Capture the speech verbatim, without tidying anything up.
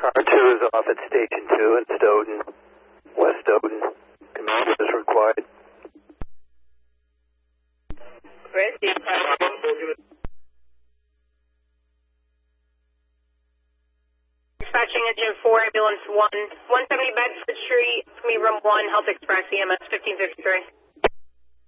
Car two is off at Station two in Stoughton, West Stoughton. Command is required. Chris, dispatching engine four, ambulance one, one seventy Bedford Street, me room one, Health Express, E M S fifteen fifty-three.